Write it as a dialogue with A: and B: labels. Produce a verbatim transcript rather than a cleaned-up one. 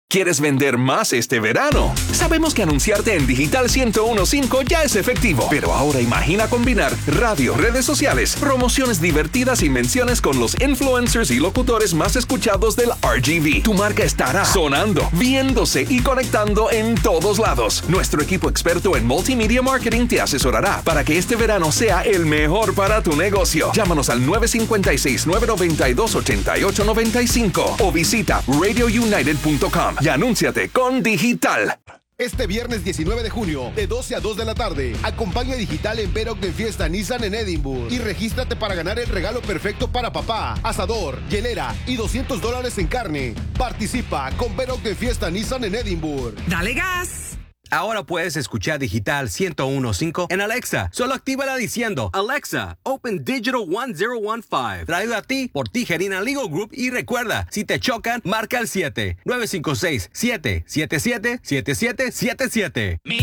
A: ¿Quieres vender más este verano? Sabemos que anunciarte en Digital ciento uno punto cinco ya es efectivo, pero ahora imagina combinar radio, redes sociales, promociones divertidas y menciones con los influencers y locutores más escuchados del R G V. Tu marca estará sonando, viéndose y conectando en todos lados. Nuestro equipo experto en multimedia marketing te asesorará para que este verano sea el mejor para tu negocio. Llámanos al nueve cinco seis, nueve nueve dos, ocho ocho nueve cinco o visita radio united punto com. Y anúnciate con Digital.
B: Este viernes diecinueve de junio, de doce a dos de la tarde, acompaña a Digital en Bedok de Fiesta Nissan en Edinburgh y regístrate para ganar el regalo perfecto para papá, asador, hielera y doscientos dólares en carne. Participa con Bedok de Fiesta Nissan en Edinburgh.
C: ¡Dale gas! Ahora puedes escuchar Digital ciento uno punto cinco en Alexa. Solo actívala diciendo Alexa, Open Digital one zero one five. Traído a ti por Tijerina Legal Group y recuerda, si te chocan, marca el siete nueve cinco seis, siete siete siete, siete siete siete siete.